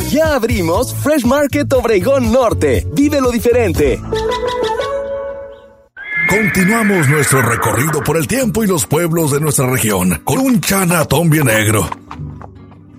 Ya abrimos Fresh Market Obregón Norte. Vive lo diferente. Continuamos nuestro recorrido por el tiempo y los pueblos de nuestra región con un Chinatown bien negro.